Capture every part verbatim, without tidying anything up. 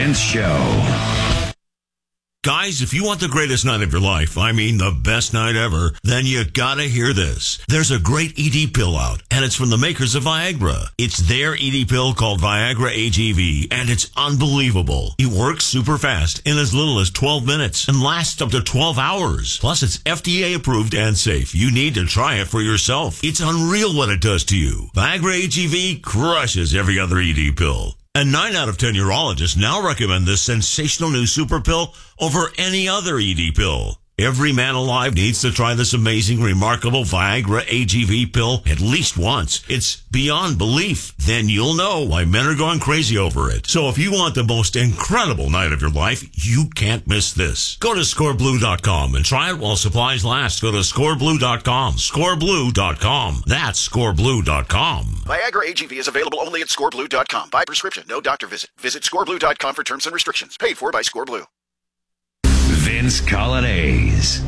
Vince Show. Guys, if you want the greatest night of your life, I mean the best night ever, then you gotta hear this. There's a great E D pill out, and it's from the makers of Viagra. It's their E D pill called Viagra A G V, and it's unbelievable. It works super fast in as little as twelve minutes and lasts up to twelve hours. Plus, it's F D A approved and safe. You need to try it for yourself. It's unreal what it does to you. Viagra A G V crushes every other E D pill. And nine out of ten urologists now recommend this sensational new super pill over any other E D pill. Every man alive needs to try this amazing, remarkable Viagra A G V pill at least once. It's beyond belief. Then you'll know why men are going crazy over it. So if you want the most incredible night of your life, you can't miss this. Go to score blue dot com and try it while supplies last. Go to score blue dot com. score blue dot com. That's score blue dot com. Viagra A G V is available only at score blue dot com. By prescription, no doctor visit. Visit score blue dot com for terms and restrictions. Paid for by ScoreBlue. Vince Colonnese.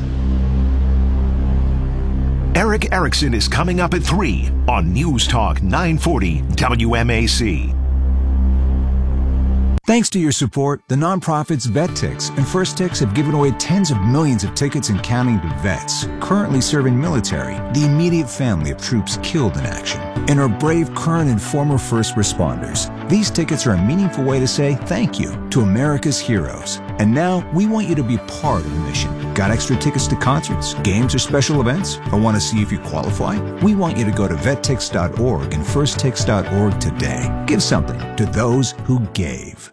Eric Erickson is coming up at three on News Talk nine forty W M A C. Thanks to your support, the nonprofits VetTix and First Tix have given away tens of millions of tickets and counting to vets currently serving military, the immediate family of troops killed in action, and our brave current and former first responders. These tickets are a meaningful way to say thank you to America's heroes. And now we want you to be part of the mission. Got extra tickets to concerts, games, or special events? Or want to see if you qualify? We want you to go to vet tix dot org and first tix dot org today. Give something to those who gave.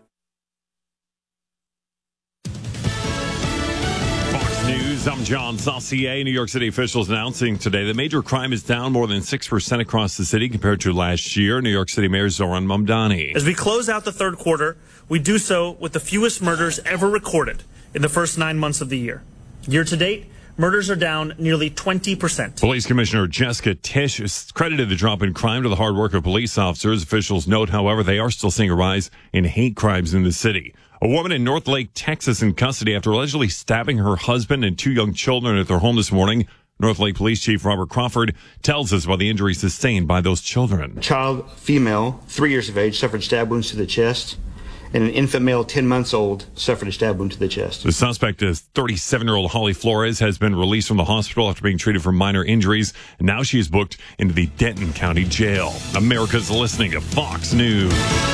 News. I'm John Saucier. New York City officials announcing today that major crime is down more than six percent across the city compared to last year. New York City Mayor Zoran Mamdani. As we close out the third quarter, we do so with the fewest murders ever recorded in the first nine months of the year. Year to date, murders are down nearly twenty percent. Police Commissioner Jessica Tisch has credited the drop in crime to the hard work of police officers. Officials note, however, they are still seeing a rise in hate crimes in the city. A woman in North Lake, Texas, in custody after allegedly stabbing her husband and two young children at their home this morning. North Lake Police Chief Robert Crawford tells us about the injuries sustained by those children. A child, female, three years of age, suffered stab wounds to the chest, and an infant male, ten months old, suffered a stab wound to the chest. The suspect is thirty-seven-year-old Holly Flores, has been released from the hospital after being treated for minor injuries, and now she is booked into the Denton County Jail. America's listening to Fox News.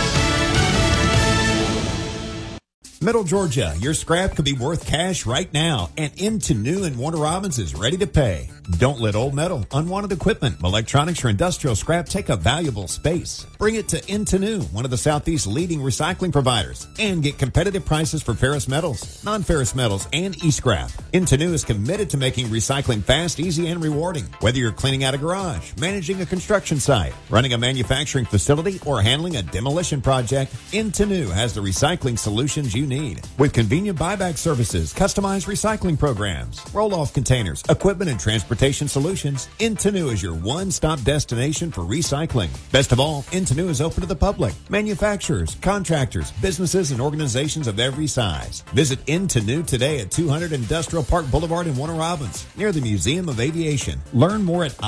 Middle Georgia, your scrap could be worth cash right now, and Into New and Warner Robins is ready to pay. Don't let old metal, unwanted equipment, electronics, or industrial scrap take up valuable space. Bring it to Into New, one of the Southeast's leading recycling providers, and get competitive prices for ferrous metals, non-ferrous metals, and e-scrap. Into New is committed to making recycling fast, easy, and rewarding. Whether you're cleaning out a garage, managing a construction site, running a manufacturing facility, or handling a demolition project, Into New has the recycling solutions you need. With convenient buyback services, customized recycling programs, roll-off containers, equipment, and transportation solutions, Into New is your one-stop destination for recycling. Best of all, Into New is open to the public, manufacturers, contractors, businesses, and organizations of every size. Visit Into New today at two hundred Industrial Park Boulevard in Warner Robins, near the Museum of Aviation. Learn more at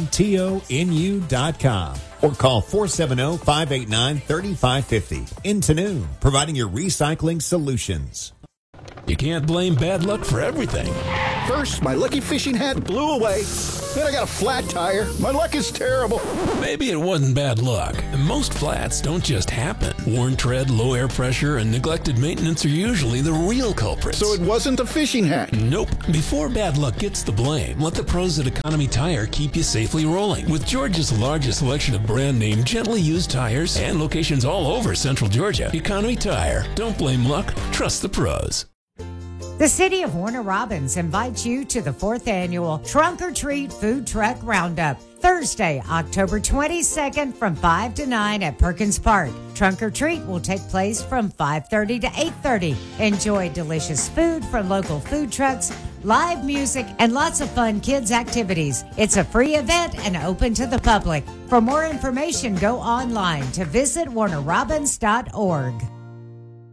intonu dot com. Or call four seven zero, five eight nine, three five five zero. Into New, providing your recycling solutions. You can't blame bad luck for everything. First, my lucky fishing hat blew away. Then I got a flat tire. My luck is terrible. Maybe it wasn't bad luck. Most flats don't just happen. Worn tread, low air pressure, and neglected maintenance are usually the real culprits. So it wasn't a fishing hat? Nope. Before bad luck gets the blame, let the pros at Economy Tire keep you safely rolling. With Georgia's largest selection of brand name, gently used tires and locations all over Central Georgia, Economy Tire. Don't blame luck. Trust the pros. The City of Warner Robins invites you to the fourth annual Trunk or Treat Food Truck Roundup, Thursday, October twenty-second from five to nine at Perkins Park. Trunk or Treat will take place from five thirty to eight thirty. Enjoy delicious food from local food trucks, live music, and lots of fun kids' activities. It's a free event and open to the public. For more information, go online to visit warner robins dot org.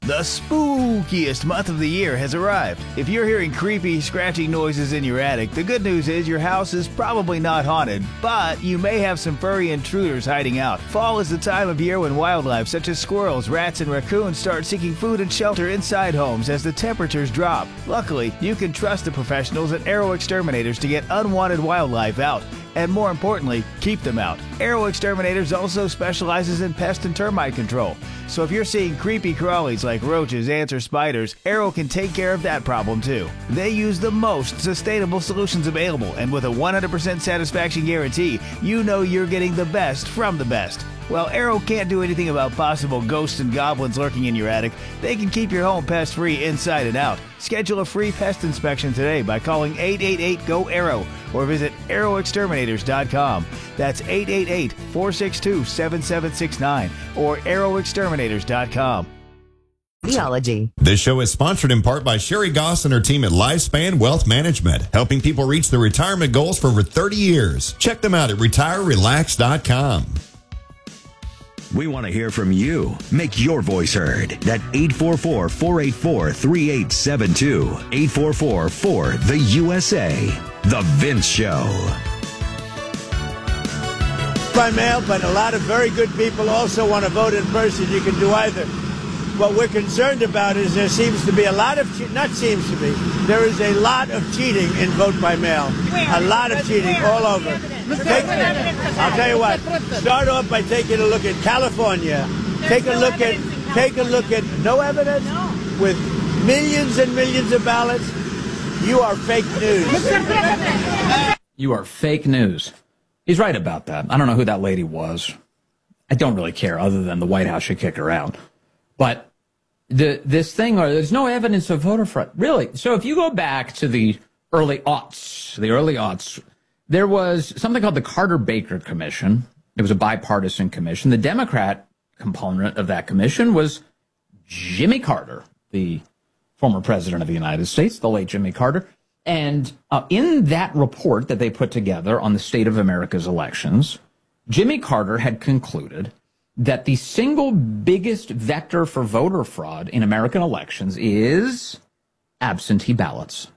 The spookiest month of the year has arrived. If you're hearing creepy, scratching noises in your attic, the good news is your house is probably not haunted, but you may have some furry intruders hiding out. Fall is the time of year when wildlife such as squirrels, rats, and raccoons start seeking food and shelter inside homes as the temperatures drop. Luckily, you can trust the professionals at Arrow Exterminators to get unwanted wildlife out. And more importantly, keep them out. Arrow Exterminators also specializes in pest and termite control. So if you're seeing creepy crawlies like roaches, ants, or spiders, Arrow can take care of that problem too. They use the most sustainable solutions available, and with a one hundred percent satisfaction guarantee, you know you're getting the best from the best. While Arrow can't do anything about possible ghosts and goblins lurking in your attic, they can keep your home pest-free inside and out. Schedule a free pest inspection today by calling eight eight eight, G O, ARROW or visit arrow exterminators dot com. That's eight eight eight, four six two, seven seven six nine or arrow exterminators dot com. Theology. This show is sponsored in part by Sherry Goss and her team at Lifespan Wealth Management, helping people reach their retirement goals for over thirty years. Check them out at retire relax dot com. We want to hear from you. Make your voice heard at eight four four, four eight four, three eight seven two. eight four four, four, the U S A. The Vince Show. By mail, but a lot of very good people also want to vote in person. You can do either. What we're concerned about is there seems to be a lot of, che- not seems to be, there is a lot of cheating in vote by mail. A lot of cheating all over. Take, I'll tell you what, start off by taking a look at California. Take a look at, take a look at, no evidence? With millions and millions of ballots, you are fake news. You are fake news. He's right about that. I don't know who that lady was. I don't really care, other than the White House should kick her out. But the this thing, or there's no evidence of voter fraud. Really? So if you go back to the early aughts, the early aughts, there was something called the Carter-Baker Commission. It was a bipartisan commission. The Democrat component of that commission was Jimmy Carter, the former president of the United States, the late Jimmy Carter. And uh, in that report that they put together on the state of America's elections, Jimmy Carter had concluded that the single biggest vector for voter fraud in American elections is absentee ballots,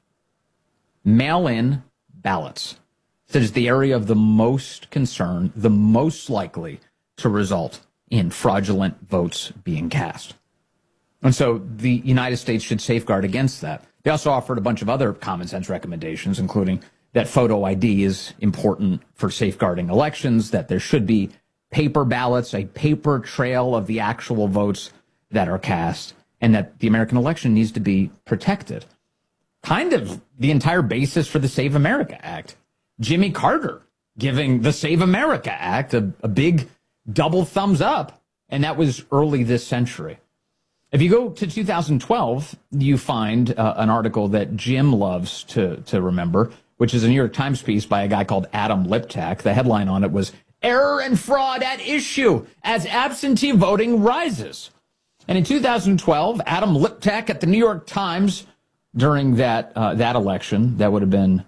mail-in ballots. That is the area of the most concern, the most likely to result in fraudulent votes being cast. And so the United States should safeguard against that. They also offered a bunch of other common sense recommendations, including that photo I D is important for safeguarding elections, that there should be paper ballots, a paper trail of the actual votes that are cast, and that the American election needs to be protected. Kind of the entire basis for the Save America Act. Jimmy Carter giving the Save America Act a, a big double thumbs up, and that was early this century. If you go to two thousand twelve, you find uh, an article that Jim loves to, to remember, which is a New York Times piece by a guy called Adam Liptak. The headline on it was, "Error and Fraud at Issue as Absentee Voting Rises." And in two thousand twelve, Adam Liptak at the New York Times, during that uh, that election, that would have been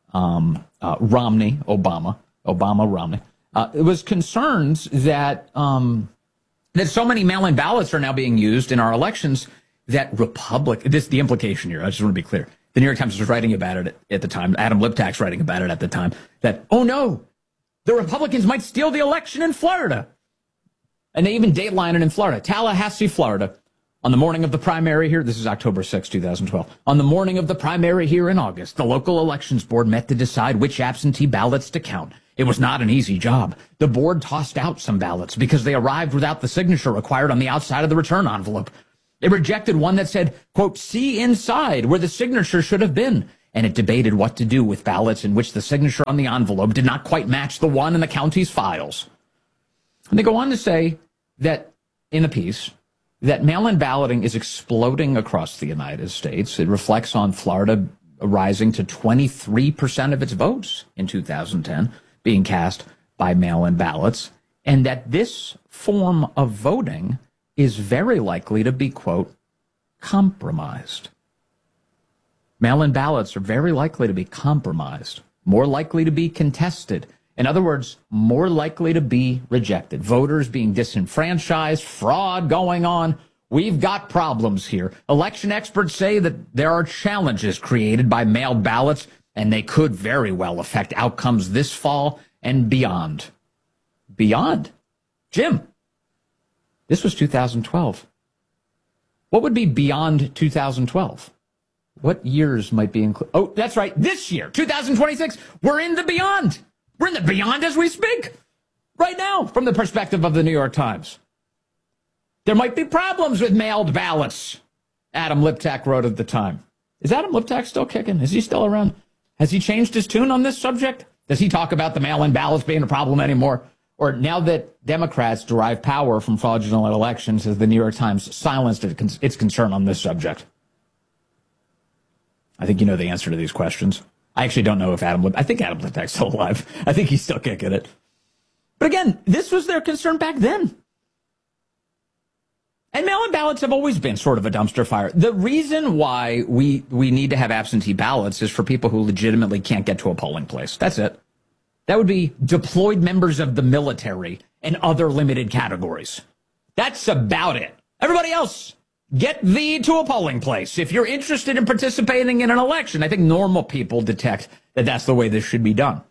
um, uh, Romney, Obama, Obama, Romney, uh, it was concerns that um, that so many mail-in ballots are now being used in our elections that Republic, this the implication here, I just want to be clear. The New York Times was writing about it at the time, Adam Liptak's writing about it at the time, that, oh no, the Republicans might steal the election in Florida. And they even dateline it in Florida, Tallahassee, Florida. On the morning of the primary here, this is October sixth, twenty twelve. On the morning of the primary here in August, the local elections board met to decide which absentee ballots to count. It was not an easy job. The board tossed out some ballots because they arrived without the signature required on the outside of the return envelope. It rejected one that said, quote, "see inside," where the signature should have been. And it debated what to do with ballots in which the signature on the envelope did not quite match the one in the county's files. And they go on to say that, in the piece, that mail-in balloting is exploding across the United States. It reflects on Florida rising to twenty-three percent of its votes in two thousand ten being cast by mail-in ballots, and that this form of voting is very likely to be, quote, compromised. Mail-in ballots are very likely to be compromised, more likely to be contested. In other words, more likely to be rejected. Voters being disenfranchised, fraud going on, We've got problems here. Election experts say that there are challenges created by mailed ballots, and they could very well affect outcomes this fall and beyond. Beyond? Jim, this was two thousand twelve. What would be beyond two thousand twelve? What years might be included? Oh, that's right. This year, two thousand twenty-six, we're in the beyond. We're in the beyond as we speak. Right now, from the perspective of the New York Times. There might be problems with mailed ballots, Adam Liptak wrote at the time. Is Adam Liptak still kicking? Is he still around? Has he changed his tune on this subject? Does he talk about the mail-in ballots being a problem anymore? Or now that Democrats derive power from fraudulent elections, has the New York Times silenced its concern on this subject? I think you know the answer to these questions. I actually don't know if Adam Lip- I think Adam Liptak's still alive. I think he's still kicking it. But again, this was their concern back then. And mail-in ballots have always been sort of a dumpster fire. The reason why we, we need to have absentee ballots is for people who legitimately can't get to a polling place. That's it. That would be deployed members of the military and other limited categories. That's about it. Everybody else, get thee to a polling place. If you're interested in participating in an election, I think normal people detect that that's the way this should be done.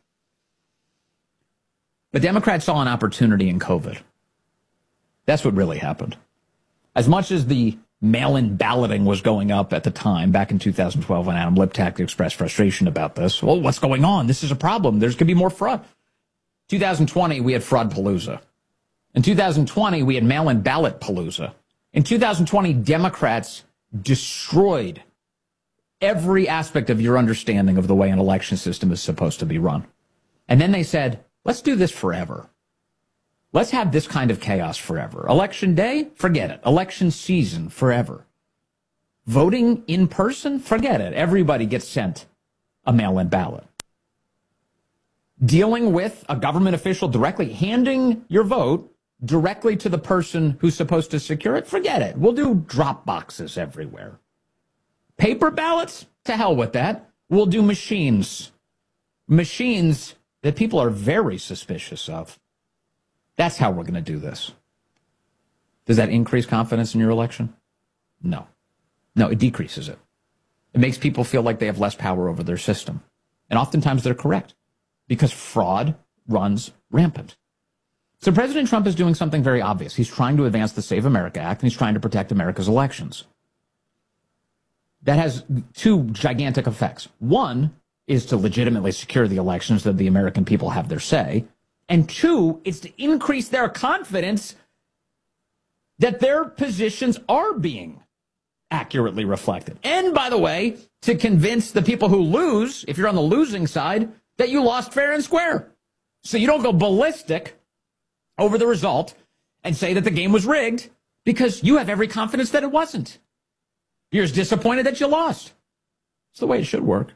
But Democrats saw an opportunity in COVID. That's what really happened. As much as the mail-in balloting was going up at the time, back in two thousand twelve, when Adam Liptak expressed frustration about this. Well, what's going on? This is a problem. There's going to be more fraud. two thousand twenty, we had Fraud-palooza. In two thousand twenty, we had mail-in ballot palooza. In two thousand twenty, Democrats destroyed every aspect of your understanding of the way an election system is supposed to be run. And then they said, let's do this forever. Let's have this kind of chaos forever. Election day, forget it. Election season, forever. Voting in person, forget it. Everybody gets sent a mail-in ballot. Dealing with a government official directly, handing your vote directly to the person who's supposed to secure it, forget it. We'll do drop boxes everywhere. Paper ballots, to hell with that. We'll do machines. Machines that people are very suspicious of. That's how we're going to do this. Does that increase confidence in your election? No. No, it decreases it. It makes people feel like they have less power over their system. And oftentimes they're correct because fraud runs rampant. So President Trump is doing something very obvious. He's trying to advance the Save America Act, and he's trying to protect America's elections. That has two gigantic effects. One is to legitimately secure the elections so that the American people have their say. And two, it's to increase their confidence that their positions are being accurately reflected. And by the way, to convince the people who lose, if you're on the losing side, that you lost fair and square. So you don't go ballistic over the result and say that the game was rigged because you have every confidence that it wasn't. You're as disappointed that you lost. It's the way it should work.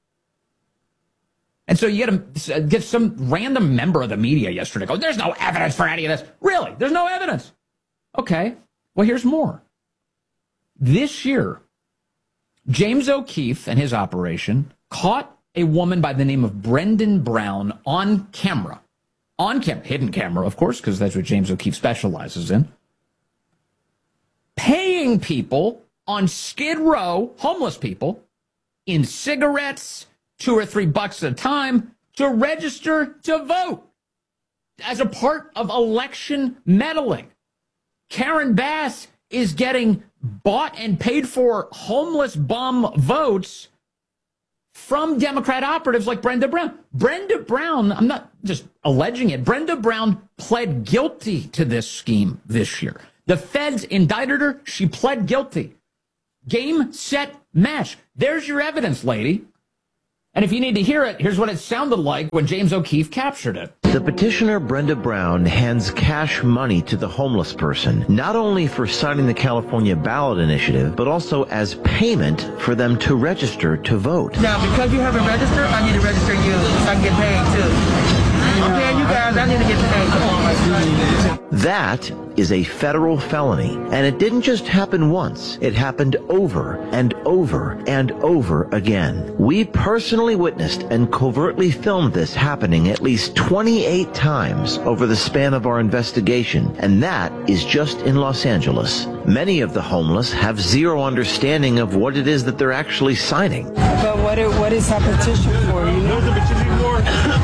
And so you get, a, get some random member of the media yesterday go, there's no evidence for any of this. Really? There's no evidence. Okay. Well, here's more. This year, James O'Keefe and his operation caught a woman by the name of Brendan Brown on camera. On camera. Hidden camera, of course, because that's what James O'Keefe specializes in. Paying people on Skid Row, homeless people, in cigarettes, two or three bucks at a time, to register to vote as a part of election meddling. Karen Bass is getting bought and paid for homeless bum votes from Democrat operatives like Brenda Brown. Brenda Brown, I'm not just alleging it, Brenda Brown pled guilty to this scheme this year. The feds indicted her. She pled guilty. Game, set, match. There's your evidence, lady. And if you need to hear it, here's what it sounded like when James O'Keefe captured it. The petitioner, Brenda Brown, hands cash money to the homeless person, not only for signing the California ballot initiative, but also as payment for them to register to vote. Now, because you haven't registered, I need to register you so I can get paid too. Okay, you guys, I need to get the name. Come on, my That is a federal felony, and it didn't just happen once. It happened over and over and over again. We personally witnessed and covertly filmed this happening at least twenty-eight times over the span of our investigation, and that is just in Los Angeles. Many of the homeless have zero understanding of what it is that they're actually signing. But what, it, what is our petition for? You know the petition for?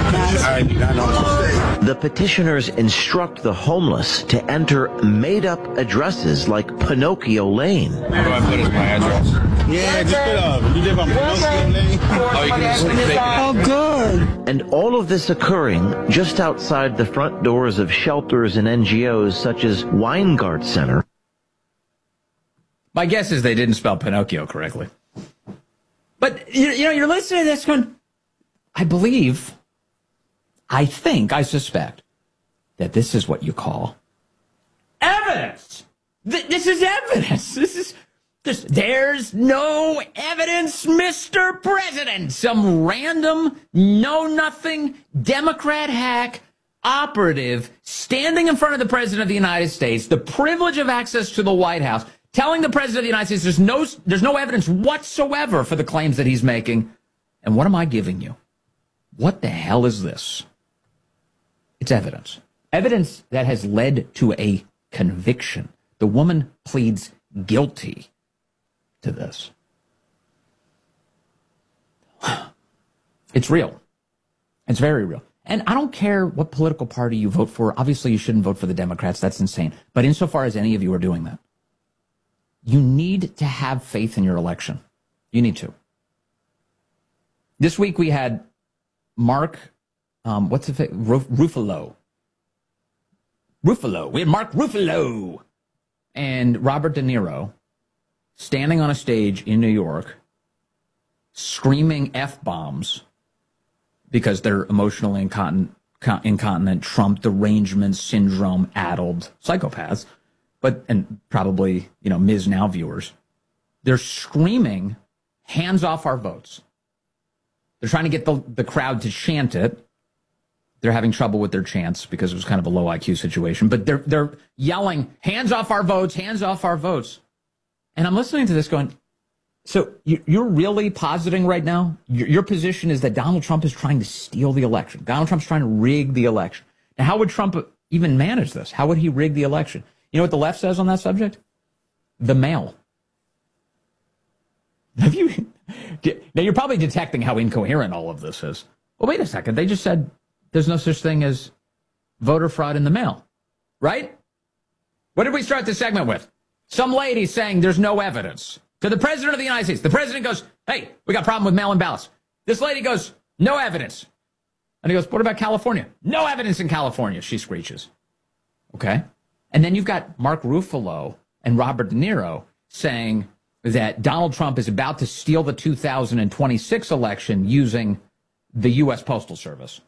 The petitioners instruct the homeless to enter made-up addresses like Pinocchio Lane. What do I put as my address? Yeah, just put up. You live on Pinocchio Lane? Oh, you can just take it. Oh, good. And all of this occurring just outside the front doors of shelters and N G Os such as Weingart Center. My guess is they didn't spell Pinocchio correctly. But, you, you know, you're listening to this going, I believe, I think, I suspect, that this is what you call evidence. Th- this is evidence. This is, this, there's no evidence, Mister President. Some random, know-nothing, Democrat hack operative standing in front of the President of the United States, the privilege of access to the White House, telling the President of the United States there's no, there's no evidence whatsoever for the claims that he's making. And what am I giving you? What the hell is this? It's evidence. Evidence that has led to a conviction. The woman pleads guilty to this. It's real. It's very real. And I don't care what political party you vote for. Obviously, you shouldn't vote for the Democrats. That's insane. But insofar as any of you are doing that, you need to have faith in your election. You need to. This week we had Mark, um, what's the Ruffalo. Ruffalo. We had Mark Ruffalo and Robert De Niro standing on a stage in New York screaming F-bombs because they're emotionally incontinent, incontinent Trump derangement syndrome addled psychopaths. But, and probably, you know, Miz Now viewers, they're screaming, hands off our votes. They're trying to get the, the crowd to chant it. They're having trouble with their chants because it was kind of a low I Q situation. But they're they're yelling, hands off our votes, hands off our votes. And I'm listening to this going, so you're really positing right now, your position is that Donald Trump is trying to steal the election. Donald Trump's trying to rig the election. Now, how would Trump even manage this? How would he rig the election? You know what the left says on that subject? The mail. Have you? Now, you're probably detecting how incoherent all of this is. Well, wait a second. They just said there's no such thing as voter fraud in the mail, right? What did we start this segment with? Some lady saying there's no evidence to the President of the United States. The President goes, hey, we got a problem with mail-in ballots. This lady goes, no evidence. And he goes, what about California? No evidence in California, she screeches. Okay. And then you've got Mark Ruffalo and Robert De Niro saying that Donald Trump is about to steal the two thousand twenty-six election using the U S Postal Service.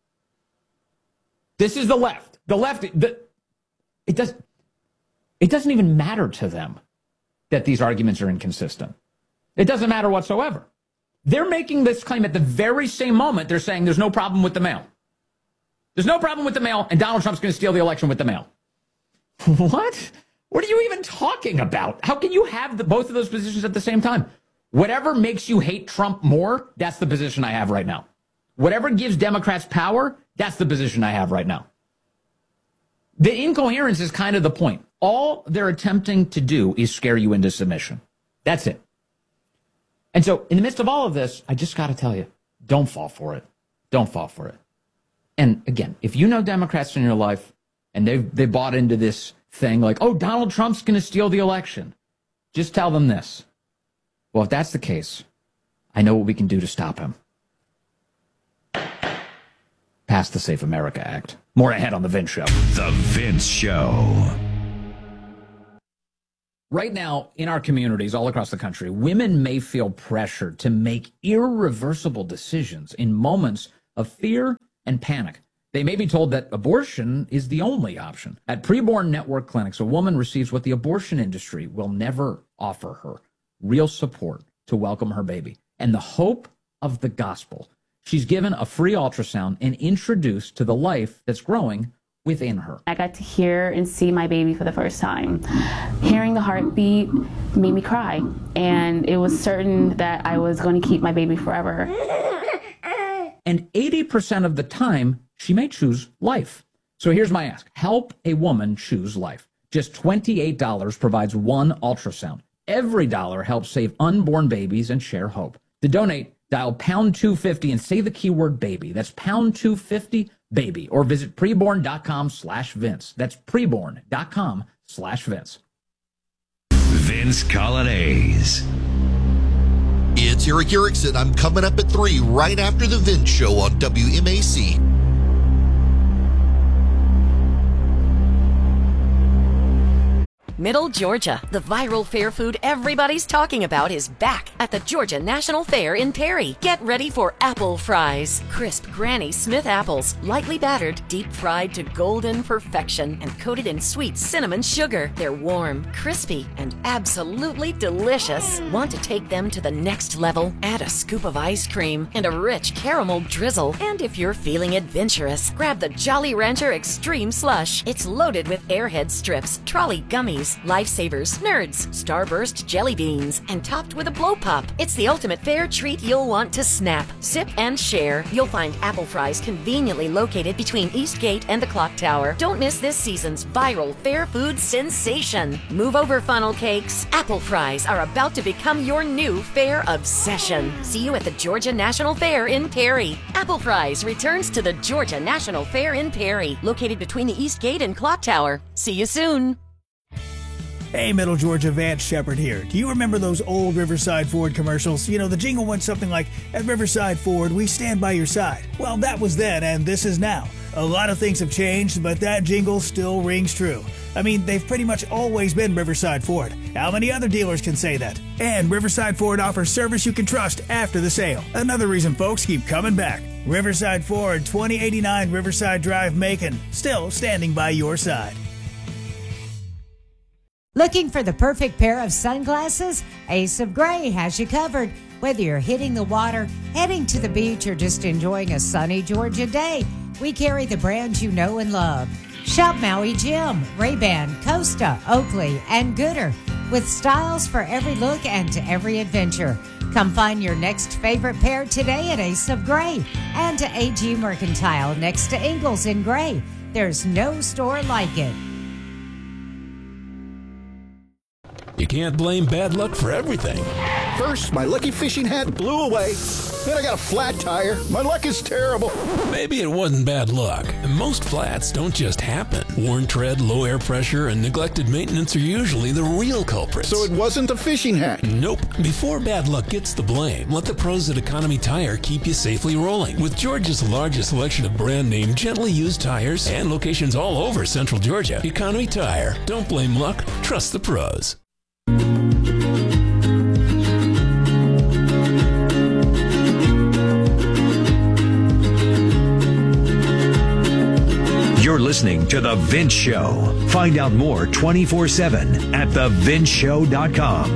This is the left. The left, the, it, does, it doesn't even matter to them that these arguments are inconsistent. It doesn't matter whatsoever. They're making this claim at the very same moment they're saying there's no problem with the mail. There's no problem with the mail, and Donald Trump's going to steal the election with the mail. What? What are you even talking about? How can you have the, both of those positions at the same time? Whatever makes you hate Trump more, that's the position I have right now. Whatever gives Democrats power, that's the position I have right now. The incoherence is kind of the point. All they're attempting to do is scare you into submission. That's it. And so in the midst of all of this, I just got to tell you, don't fall for it. Don't fall for it. And again, if you know Democrats in your life and they've they bought into this thing like, oh, Donald Trump's going to steal the election, just tell them this. Well, if that's the case, I know what we can do to stop him. Pass the Safe America Act. More ahead on The Vince Show. The Vince Show. Right now, in our communities all across the country, women may feel pressured to make irreversible decisions in moments of fear and panic. They may be told that abortion is the only option. At Preborn Network Clinics, a woman receives what the abortion industry will never offer her: real support to welcome her baby and the hope of the gospel. she's given a free ultrasound and introduced to the life that's growing within her. I got to hear and see my baby for the first time. Hearing the heartbeat made me cry, and it was certain that I was going to keep my baby forever. And eighty percent of the time, she may choose life. So here's my ask. Help a woman choose life. Just twenty-eight dollars provides one ultrasound. Every dollar helps save unborn babies and share hope. To donate, dial pound two fifty and say the keyword baby. That's pound two fifty baby, or visit preborn.com slash Vince. That's preborn.com slash Vince. Vince Colonnese. It's Eric Erickson. I'm coming up at three right after the Vince Show on W M A C. Middle Georgia, the viral fair food everybody's talking about, is back at the Georgia National Fair in Perry. Get ready for apple fries. Crisp Granny Smith apples, lightly battered, deep fried to golden perfection, and coated in sweet cinnamon sugar. They're warm, crispy, and absolutely delicious. Want to take them to the next level? Add a scoop of ice cream and a rich caramel drizzle. And if you're feeling adventurous, grab the Jolly Rancher Extreme Slush. It's loaded with Airhead strips, trolley gummies, Lifesavers, Nerds, Starburst jelly beans, and topped with a blow pop. It's the ultimate fair treat you'll want to snap, sip, and share. You'll find apple fries conveniently located between Eastgate and the Clock Tower. Don't miss this season's viral fair food sensation. Move over, funnel cakes. Apple fries are about to become your new fair obsession. See you at the Georgia National Fair in Perry. Apple Fries returns to the Georgia National Fair in Perry, located between the Eastgate and Clock Tower. See you soon. Hey, Middle Georgia, Vance Shepard here. Do you remember those old Riverside Ford commercials? You know, the jingle went something like, at Riverside Ford, we stand by your side. Well, that was then, and this is now. A lot of things have changed, but that jingle still rings true. I mean, they've pretty much always been Riverside Ford. How many other dealers can say that? And Riverside Ford offers service you can trust after the sale. Another reason folks keep coming back. Riverside Ford, twenty eighty-nine Riverside Drive, Macon. Still standing by your side. Looking for the perfect pair of sunglasses? Ace of Gray has you covered. Whether you're hitting the water, heading to the beach, or just enjoying a sunny Georgia day, we carry the brands you know and love. Shop Maui Jim, Ray-Ban, Costa, Oakley, and Gooder, with styles for every look and to every adventure. Come find your next favorite pair today at Ace of Gray and to A G Mercantile next to Ingalls in Gray. There's no store like it. You can't blame bad luck for everything. First, my lucky fishing hat blew away. Then I got a flat tire. My luck is terrible. Maybe it wasn't bad luck. Most flats don't just happen. Worn tread, low air pressure, and neglected maintenance are usually the real culprits. So it wasn't the fishing hat? Nope. Before bad luck gets the blame, let the pros at Economy Tire keep you safely rolling. With Georgia's largest selection of brand name, gently used tires and locations all over Central Georgia, Economy Tire. Don't blame luck. Trust the pros. You're listening to The Vince Show. Find out more twenty-four seven at the vince show dot com.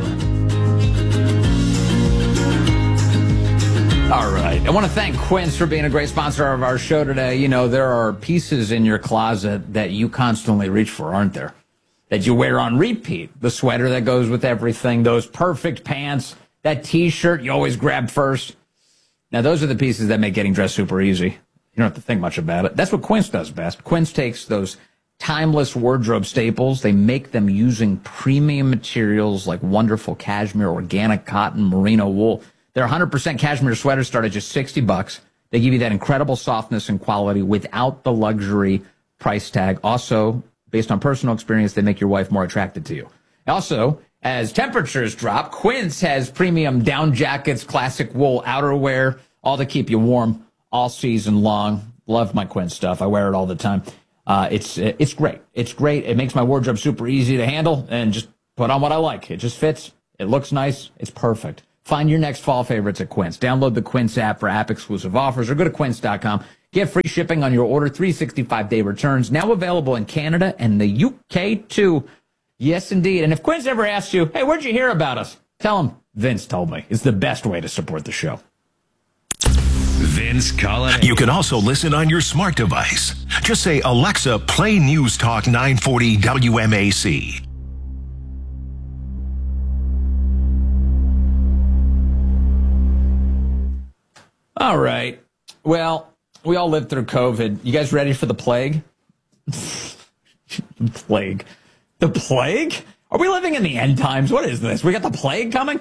All right. I want to thank Quince for being a great sponsor of our show today. You know, there are pieces in your closet that you constantly reach for, aren't there? That you wear on repeat. The sweater that goes with everything, those perfect pants, that T-shirt you always grab first. Now, those are the pieces that make getting dressed super easy. You don't have to think much about it. That's what Quince does best. Quince takes those timeless wardrobe staples. They make them using premium materials like wonderful cashmere, organic cotton, merino wool. Their one hundred percent cashmere sweaters start at just sixty bucks. They give you that incredible softness and quality without the luxury price tag. Also, based on personal experience, they make your wife more attracted to you. Also, as temperatures drop, Quince has premium down jackets, classic wool outerwear, all to keep you warm all season long. Love my Quince stuff. I wear it all the time. Uh, it's it's great. It's great. It makes my wardrobe super easy to handle and just put on what I like. It just fits. It looks nice. It's perfect. Find your next fall favorites at Quince. Download the Quince app for app-exclusive offers or go to quince dot com. Get free shipping on your order, three hundred sixty-five day returns. Now available in Canada and the U K too. Yes, indeed. And if Quince ever asks you, hey, where'd you hear about us? Tell them Vince told me. It's the best way to support the show. Vince Colonnese. You can also listen on your smart device. Just say, Alexa, play News Talk nine forty W M A C. All right. Well, we all lived through COVID. You guys ready for the plague? Plague. The plague? Are we living in the end times? What is this? We got the plague coming?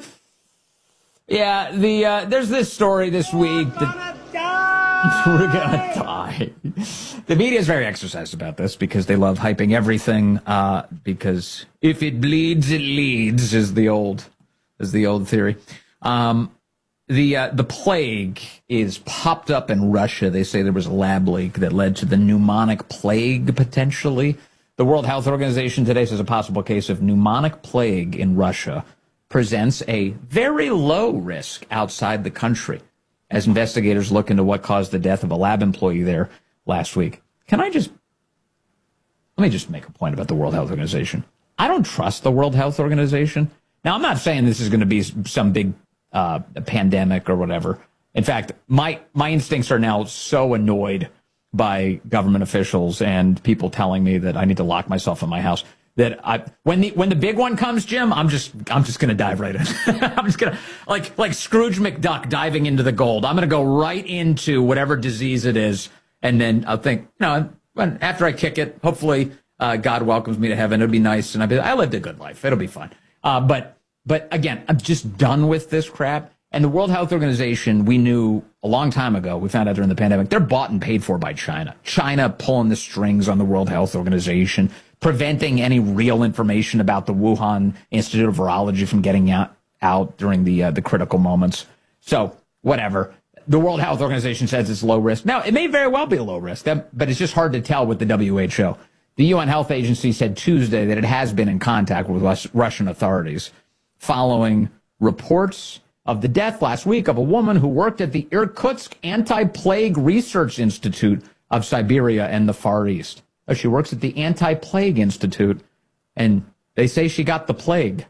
Yeah, the uh, there's this story this week that we're gonna die. The media is very exercised about this because they love hyping everything. Uh, because if it bleeds, it leads is the old is the old theory. Um, the uh, the plague is popped up in Russia. They say there was a lab leak that led to the pneumonic plague potentially. The World Health Organization today says a possible case of pneumonic plague in Russia presents a very low risk outside the country as investigators look into what caused the death of a lab employee there last week. Can I just, let me just make a point about the World Health Organization. I don't trust the World Health Organization. Now, I'm not saying this is going to be some big uh, pandemic or whatever. In fact, my, my instincts are now so annoyed by government officials and people telling me that I need to lock myself in my house that I, when the when the big one comes, Jim, I'm just I'm just gonna dive right in. I'm just gonna like like Scrooge McDuck diving into the gold. I'm gonna go right into whatever disease it is, and then I'll think, you know, when, after I kick it, hopefully uh, God welcomes me to heaven. It'll be nice, and I'll be, I lived a good life. It'll be fun. Uh, but but again, I'm just done with this crap. And the World Health Organization, we knew a long time ago, we found out during the pandemic, they're bought and paid for by China. China pulling the strings on the World Health Organization, preventing any real information about the Wuhan Institute of Virology from getting out, out during the uh, the critical moments. So, whatever. The World Health Organization says it's low risk. Now, it may very well be a low risk, but it's just hard to tell with the W H O. The U N Health Agency said Tuesday that it has been in contact with Russian authorities following reports of the death last week of a woman who worked at the Irkutsk Anti-Plague Research Institute of Siberia and the Far East. Oh, she works at the Anti-Plague Institute, and they say she got the plague.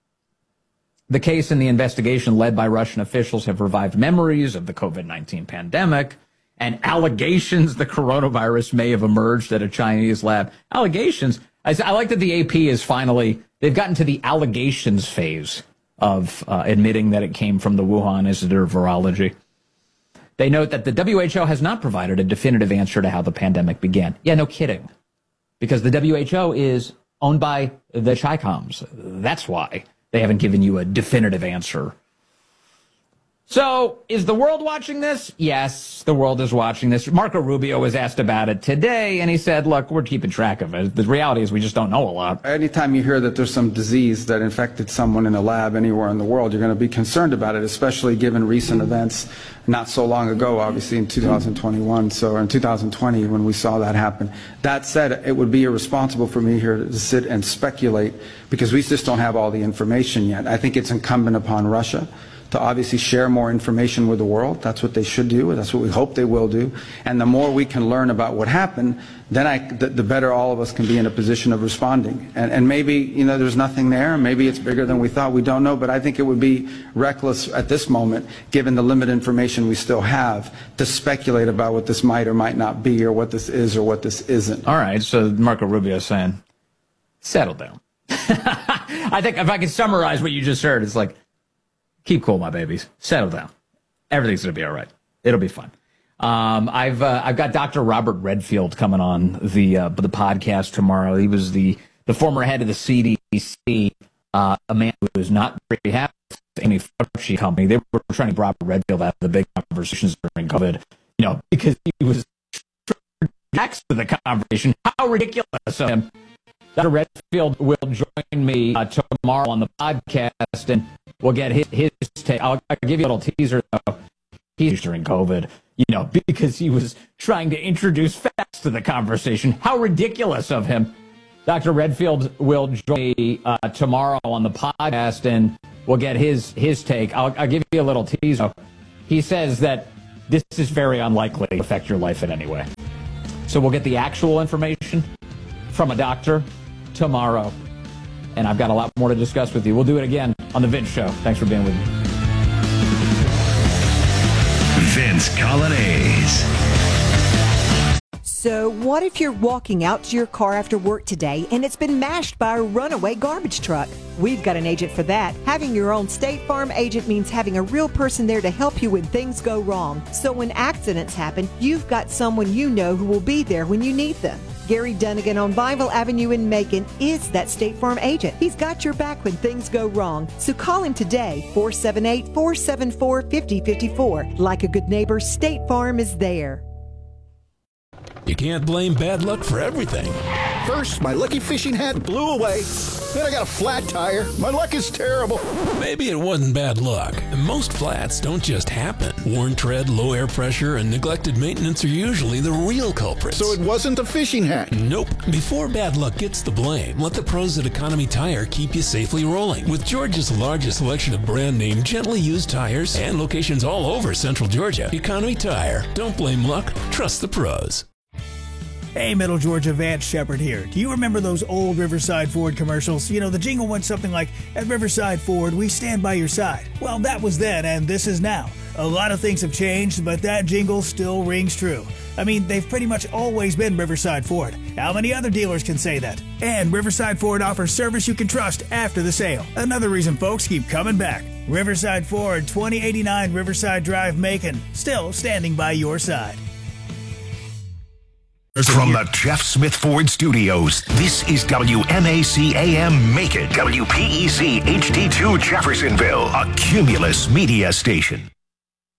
The case and the investigation led by Russian officials have revived memories of the COVID nineteen pandemic and allegations the coronavirus may have emerged at a Chinese lab. Allegations? I, I like that the A P is finally, they've gotten to the allegations phase of uh, admitting that it came from the Wuhan Institute of Virology. They note that the W H O has not provided a definitive answer to how the pandemic began. Yeah, no kidding. Because the W H O is owned by the Chi-Coms. That's why they haven't given you a definitive answer. So, is the world watching this? Yes, the world is watching this. Marco Rubio was asked about it today, and he said, look, we're keeping track of it. The reality is we just don't know a lot. Anytime you hear that there's some disease that infected someone in a lab anywhere in the world, you're going to be concerned about it, especially given recent events not so long ago, obviously in two thousand twenty-one, so or in two thousand twenty when we saw that happen. That said, it would be irresponsible for me here to sit and speculate because we just don't have all the information yet. I think it's incumbent upon Russia to obviously share more information with the world. That's what they should do. That's what we hope they will do. And the more we can learn about what happened, then I, the, the better all of us can be in a position of responding. And, and maybe, you know, there's nothing there. Maybe it's bigger than we thought. We don't know. But I think it would be reckless at this moment, given the limited information we still have, to speculate about what this might or might not be or what this is or what this isn't. All right. So Marco Rubio is saying, settle down. I think if I can summarize what you just heard, it's like, keep cool, my babies. Settle down. Everything's going to be all right. It'll be fun. Um, I've uh, I've got Doctor Robert Redfield coming on the uh, the podcast tomorrow. He was the, the former head of the C D C, uh, a man who was not very happy with Amy Fauci company. They were trying to bring Robert Redfield out of the big conversations during COVID, you know, because he was next to the conversation. How ridiculous of him. Doctor Redfield will join me uh, tomorrow on the podcast, and we'll get his, his take. I'll, I'll give you a little teaser, though. He's during COVID, you know, because he was trying to introduce facts to the conversation. How ridiculous of him. Doctor Redfield will join me uh, tomorrow on the podcast, and we'll get his, his take. I'll, I'll give you a little teaser. He says that this is very unlikely to affect your life in any way. So we'll get the actual information from a doctor tomorrow. And I've got a lot more to discuss with you. We'll do it again on The Vince Show. Thanks for being with me. Vince Colonnese. So what if you're walking out to your car after work today and it's been mashed by a runaway garbage truck? We've got an agent for that. Having your own State Farm agent means having a real person there to help you when things go wrong. So when accidents happen, you've got someone you know who will be there when you need them. Gary Dunnigan on Bible Avenue in Macon is that State Farm agent. He's got your back when things go wrong. So call him today, four seven eight, four seven four, five zero five four. Like a good neighbor, State Farm is there. You can't blame bad luck for everything. First, my lucky fishing hat blew away. Then I got a flat tire. My luck is terrible. Maybe it wasn't bad luck. Most flats don't just happen. Worn tread, low air pressure, and neglected maintenance are usually the real culprits. So it wasn't a fishing hat? Nope. Before bad luck gets the blame, let the pros at Economy Tire keep you safely rolling. With Georgia's largest selection of brand name, gently used tires and locations all over Central Georgia, Economy Tire. Don't blame luck. Trust the pros. Hey, Middle Georgia, Vance Shepard here. Do you remember those old Riverside Ford commercials? You know, the jingle went something like, at Riverside Ford, we stand by your side. Well, that was then, and this is now. A lot of things have changed, but that jingle still rings true. I mean, they've pretty much always been Riverside Ford. How many other dealers can say that? And Riverside Ford offers service you can trust after the sale. Another reason folks keep coming back. Riverside Ford, twenty eighty-nine Riverside Drive, Macon. Still standing by your side. From the Jeff Smith Ford Studios, this is W M A C A M Macon, W P E C H D two Jeffersonville, a Cumulus media station.